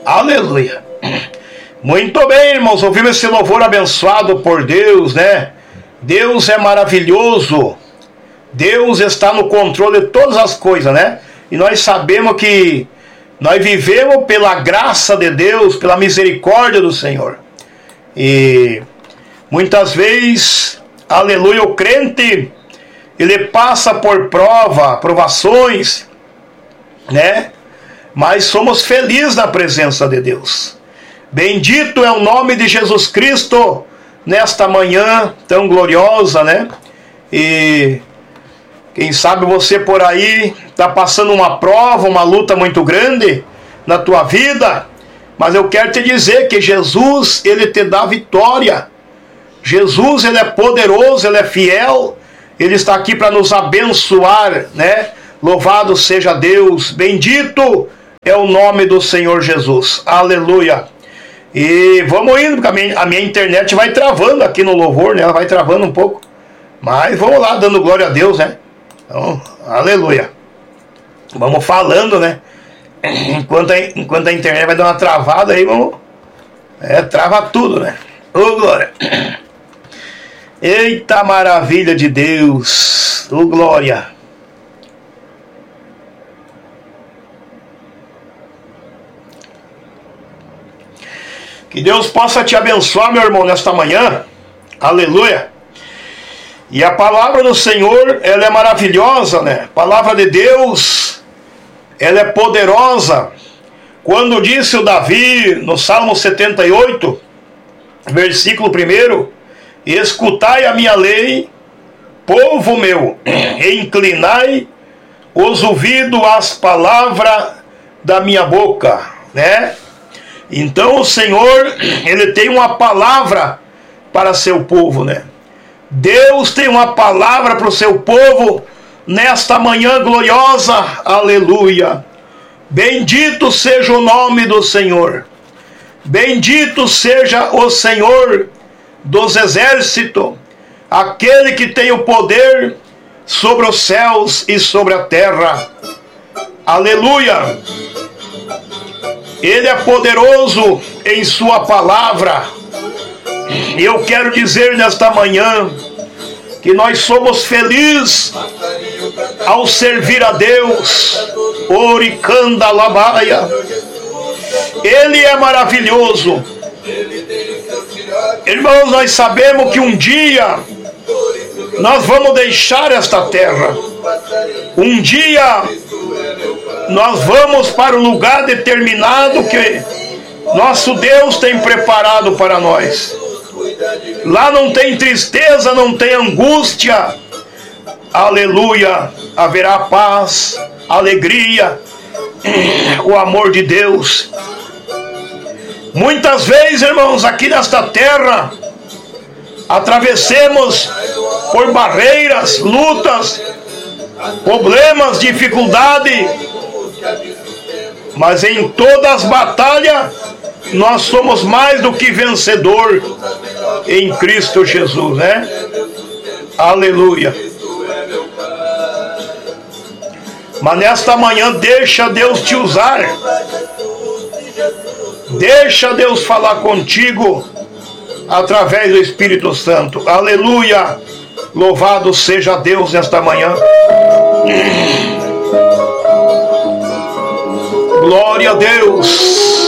Aleluia. Muito bem, irmãos, ouvimos esse louvor abençoado por Deus, né? Deus é maravilhoso. Deus está no controle de todas as coisas, né? E nós sabemos que nós vivemos pela graça de Deus, pela misericórdia do Senhor. E muitas vezes, aleluia, o crente, ele passa por provações, né? Mas somos felizes na presença de Deus. Bendito é o nome de Jesus Cristo nesta manhã tão gloriosa, né? E quem sabe você por aí está passando uma prova, uma luta muito grande na tua vida, mas eu quero te dizer que Jesus, ele te dá vitória. Jesus, ele é poderoso, ele é fiel, ele está aqui para nos abençoar, né? Louvado seja Deus, bendito é o nome do Senhor Jesus, aleluia. E vamos indo, porque a minha internet vai travando aqui no louvor, né? Ela vai travando um pouco, mas vamos lá, dando glória a Deus, né? Então, aleluia. Vamos falando, né? Enquanto a internet vai dar uma travada aí, vamos... trava tudo, né? Ô, glória! Eita maravilha de Deus! Ô, glória! Que Deus possa te abençoar, meu irmão, nesta manhã. Aleluia! E a palavra do Senhor, ela é maravilhosa, né? A palavra de Deus, ela é poderosa. Quando disse o Davi, no Salmo 78, versículo 1, escutai a minha lei, povo meu, e inclinai os ouvidos às palavras da minha boca, né? Então o Senhor, ele tem uma palavra para seu povo, né? Deus tem uma palavra para o seu povo nesta manhã gloriosa, aleluia. Bendito seja o nome do Senhor, bendito seja o Senhor dos exércitos, aquele que tem o poder sobre os céus e sobre a terra, aleluia. Ele é poderoso em sua palavra. E eu quero dizer nesta manhã que nós somos felizes ao servir a Deus. Oricanda labaia. Ele é maravilhoso. Irmãos, nós sabemos que um dia nós vamos deixar esta terra. Um dia nós vamos para o lugar determinado que nosso Deus tem preparado para nós. Lá não tem tristeza, não tem angústia. Aleluia. Haverá paz, alegria, o amor de Deus. Muitas vezes, irmãos, aqui nesta terra, atravessemos por barreiras, lutas, problemas, dificuldade. Mas em todas as batalhas, nós somos mais do que vencedor em Cristo Jesus, né? Aleluia. Mas nesta manhã, deixa Deus te usar. Deixa Deus falar contigo através do Espírito Santo. Aleluia. Louvado seja Deus nesta manhã. Glória a Deus.